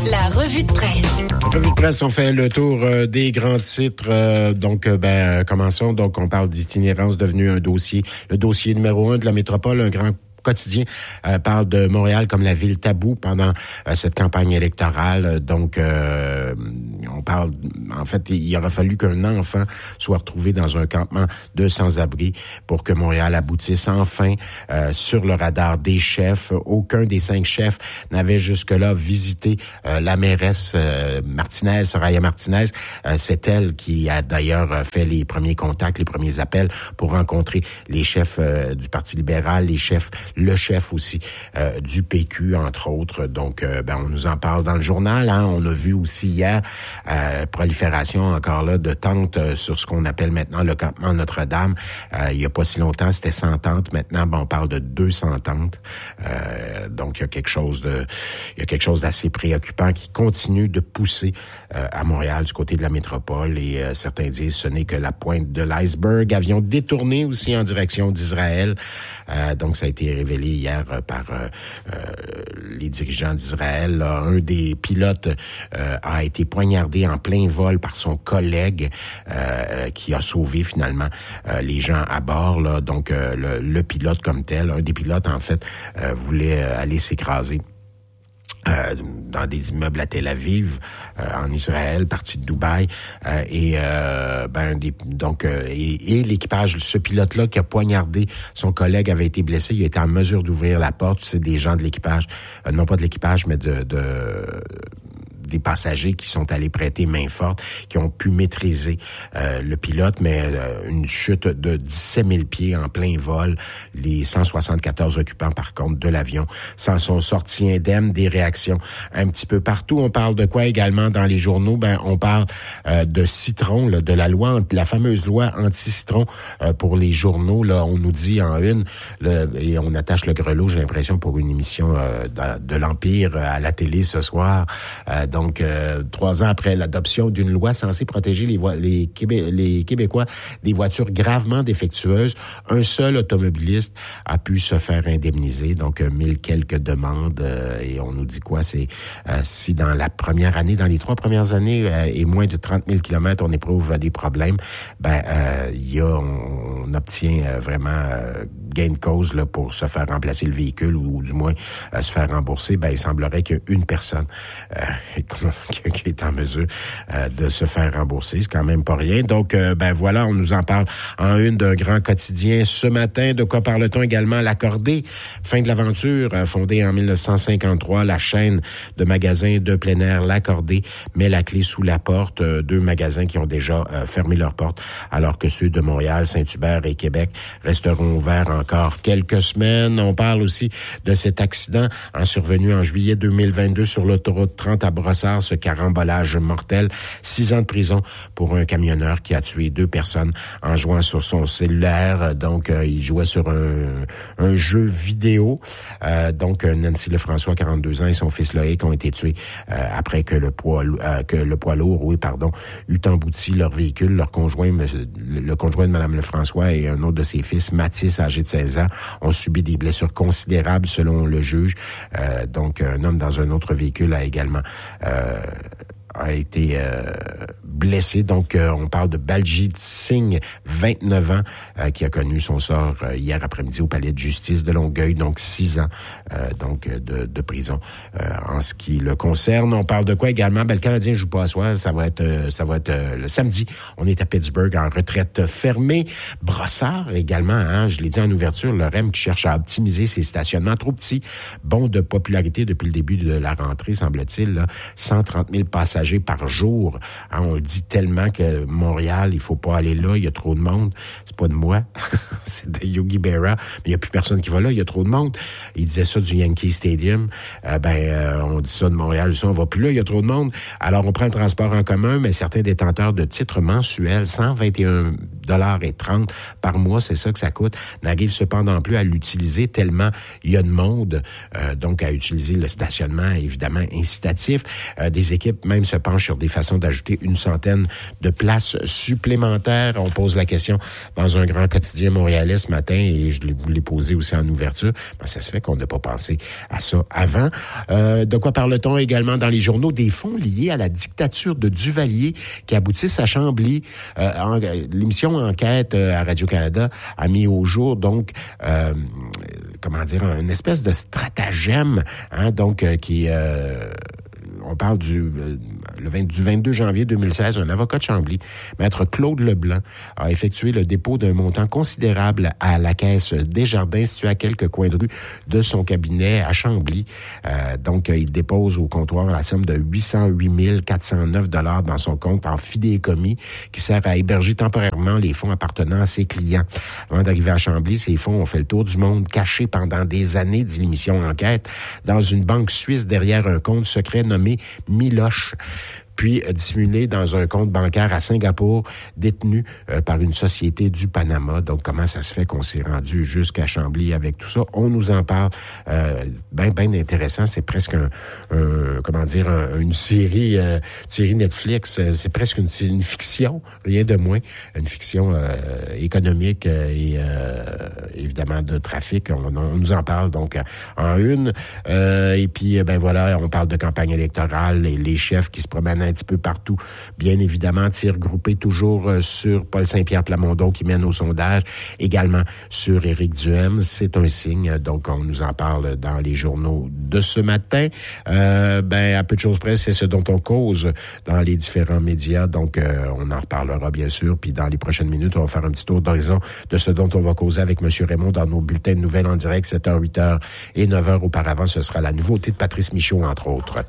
La revue de presse. La revue de presse, on fait le tour des grands titres. Commençons. Donc, on parle d'itinérance devenue un dossier. Le dossier numéro 1 de la métropole, un grand quotidien parle de Montréal comme la ville taboue pendant cette campagne électorale. On parle, en fait, il aura fallu qu'un enfant soit retrouvé dans un campement de sans-abri pour que Montréal aboutisse enfin sur le radar des chefs. Aucun des 5 chefs n'avait jusque-là visité la mairesse Martinez, Soraya Martinez. C'est elle qui a d'ailleurs fait les premiers contacts, les premiers appels pour rencontrer les chefs du Parti libéral, le chef aussi du PQ, entre autres. Donc, on nous en parle dans le journal. On a vu aussi hier prolifération encore là de tentes sur ce qu'on appelle maintenant le campement Notre-Dame. Il y a pas si longtemps, c'était 100 tentes. Maintenant, on parle de 200 tentes. Donc, il y a quelque chose d'assez préoccupant qui continue de pousser à Montréal du côté de la métropole. Et certains disent ce n'est que la pointe de l'iceberg. Avion détourné aussi en direction d'Israël. Donc, ça a été révélé hier par les dirigeants d'Israël. Là, un des pilotes a été poignardé en plein vol par son collègue qui a sauvé finalement les gens à bord. Là. Donc, le pilote comme tel, un des pilotes, en fait, voulait aller s'écraser dans des immeubles à Tel Aviv, en Israël, parti de Dubaï, et l'équipage, ce pilote-là qui a poignardé son collègue avait été blessé, il a été en mesure d'ouvrir la porte. C'est des gens de l'équipage, non pas de l'équipage, mais des passagers qui sont allés prêter main forte, qui ont pu maîtriser le pilote, mais une chute de 17 000 pieds en plein vol. Les 174 occupants, par contre, de l'avion s'en sont sortis indemnes. Des réactions un petit peu partout. On parle de quoi également dans les journaux? On parle de citron, là, de la fameuse loi anti-citron pour les journaux. Là, on nous dit en une, et on attache le grelot, j'ai l'impression, pour une émission de l'Empire à la télé ce soir. Donc, 3 ans après l'adoption d'une loi censée protéger les Québécois des voitures gravement défectueuses, un seul automobiliste a pu se faire indemniser. Donc, 1000 quelques demandes. Et on nous dit quoi? C'est si dans la première année, dans les 3 premières années et moins de 30 000 kilomètres, on éprouve des problèmes, on obtient vraiment gain de cause là, pour se faire remplacer le véhicule ou du moins se faire rembourser. Il semblerait qu'il y a une personne qui est en mesure de se faire rembourser. C'est quand même pas rien. Donc, voilà, on nous en parle en une d'un grand quotidien ce matin. De quoi parle-t-on également? L'Accordé, fin de l'aventure, fondée en 1953, la chaîne de magasins de plein air, l'Accordé, met la clé sous la porte. 2 magasins qui ont déjà fermé leurs portes, alors que ceux de Montréal, Saint-Hubert et Québec resteront ouverts encore quelques semaines. On parle aussi de cet accident survenu en juillet 2022 sur l'autoroute 30 à Brossard, ce carambolage mortel. 6 ans de prison pour un camionneur qui a tué 2 personnes en jouant sur son cellulaire. Donc, il jouait sur un jeu vidéo. Nancy Lefrançois, 42 ans, et son fils Loïc ont été tués après que le poids lourd, eut embouti leur véhicule. Le conjoint de Mme Lefrançois et un autre de ses fils, Mathis, âgé de 16 ans, ont subi des blessures considérables selon le juge. Un homme dans un autre véhicule a également a été blessé. Donc, on parle de Baljit Singh, 29 ans, qui a connu son sort hier après-midi au palais de justice de Longueuil. Donc, 6 ans de prison en ce qui le concerne. On parle de quoi également? Le Canadien joue pas à soir. Ça va être le samedi. On est à Pittsburgh en retraite fermée. Brossard également, je l'ai dit en ouverture, le REM qui cherche à optimiser ses stationnements trop petits. Bon de popularité depuis le début de la rentrée, semble-t-il. Là, 130 000 passagers par jour. On le dit tellement que Montréal, il faut pas aller là, il y a trop de monde. C'est pas de moi, c'est de Yogi Berra, mais il y a plus personne qui va là, il y a trop de monde. Il disait ça du Yankee Stadium. On dit ça de Montréal, on va plus là, il y a trop de monde. Alors, on prend le transport en commun, mais certains détenteurs de titres mensuels, 121 $1,30 par mois, c'est ça que ça coûte. N'arrive cependant plus à l'utiliser tellement il y a de monde, donc à utiliser le stationnement, évidemment, incitatif. Des équipes même se penchent sur des façons d'ajouter une centaine de places supplémentaires. On pose la question dans un grand quotidien montréalais ce matin, et je vous l'ai posé aussi en ouverture. Ben, ça se fait qu'on n'a pas pensé à ça avant. De quoi parle-t-on également dans les journaux? Des fonds liés à la dictature de Duvalier qui aboutissent à Chambly. L'émission Enquête à Radio-Canada a mis au jour, donc, une espèce de stratagème, qui... on parle du 22 janvier 2016, un avocat de Chambly, Maître Claude Leblanc, a effectué le dépôt d'un montant considérable à la Caisse Desjardins, située à quelques coins de rue de son cabinet à Chambly. Il dépose au comptoir la somme de 808 409 $ dans son compte en fidéicommis qui sert à héberger temporairement les fonds appartenant à ses clients. Avant d'arriver à Chambly, ces fonds ont fait le tour du monde, cachés pendant des années, dit l'émission Enquête, dans une banque suisse derrière un compte secret nommé Miloche, puis dissimulé dans un compte bancaire à Singapour, détenu par une société du Panama. Donc, comment ça se fait qu'on s'est rendu jusqu'à Chambly avec tout ça? On nous en parle. Ben intéressant. C'est presque une série Netflix. C'est presque une fiction, rien de moins. Une fiction économique et évidemment de trafic. On nous en parle donc en une. Et puis, on parle de campagne électorale et les chefs qui se promènent un petit peu partout. Bien évidemment, tir groupé toujours sur Paul Saint-Pierre Plamondon qui mène au sondage, également sur Éric Duhaime. C'est un signe, donc on nous en parle dans les journaux de ce matin. À peu de choses près, c'est ce dont on cause dans les différents médias, donc on en reparlera bien sûr, puis dans les prochaines minutes, on va faire un petit tour d'horizon de ce dont on va causer avec M. Raymond dans nos bulletins de nouvelles en direct, 7h, 8h et 9h auparavant. Ce sera la nouveauté de Patrice Michaud, entre autres.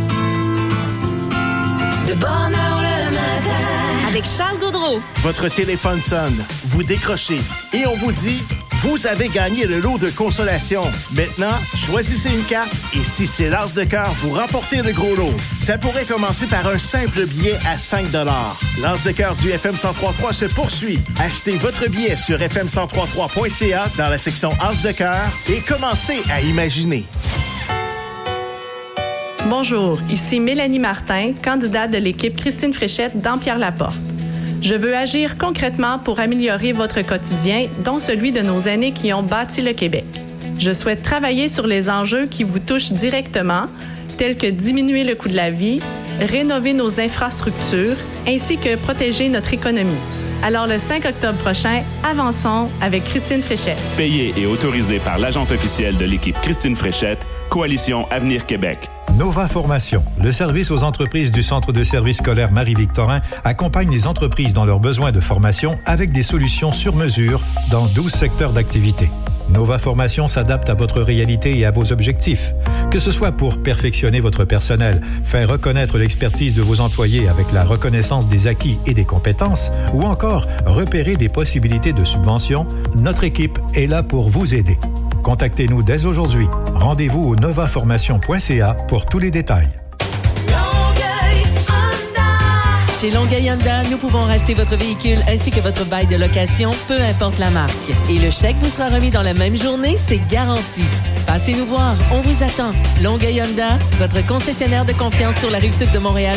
De bonne heure le matin. Avec Charles Gaudreau. Votre téléphone sonne, vous décrochez et on vous dit, vous avez gagné le lot de consolation. Maintenant, choisissez une carte et si c'est l'as de cœur, vous remportez le gros lot. Ça pourrait commencer par un simple billet à 5 $. L'as de cœur du FM 103.3 se poursuit. Achetez votre billet sur fm1033.ca dans la section as de cœur et commencez à imaginer. Bonjour, ici Mélanie Martin, candidate de l'équipe Christine Fréchette dans Pierre-Laporte. Je veux agir concrètement pour améliorer votre quotidien, dont celui de nos aînés qui ont bâti le Québec. Je souhaite travailler sur les enjeux qui vous touchent directement, tels que diminuer le coût de la vie, rénover nos infrastructures, ainsi que protéger notre économie. Alors le 5 octobre prochain, avançons avec Christine Fréchette. Payé et autorisé par l'agente officielle de l'équipe Christine Fréchette, Coalition Avenir Québec. Nova Formation, le service aux entreprises du Centre de services scolaire Marie-Victorin, accompagne les entreprises dans leurs besoins de formation avec des solutions sur mesure dans 12 secteurs d'activité. Nova Formation s'adapte à votre réalité et à vos objectifs. Que ce soit pour perfectionner votre personnel, faire reconnaître l'expertise de vos employés avec la reconnaissance des acquis et des compétences, ou encore repérer des possibilités de subvention, notre équipe est là pour vous aider. Contactez-nous dès aujourd'hui. Rendez-vous au novaformation.ca pour tous les détails. Chez Longueuil Honda, nous pouvons racheter votre véhicule ainsi que votre bail de location, peu importe la marque. Et le chèque vous sera remis dans la même journée, c'est garanti. Passez nous voir, on vous attend. Longueuil Honda, votre concessionnaire de confiance sur la Rive-Sud de Montréal.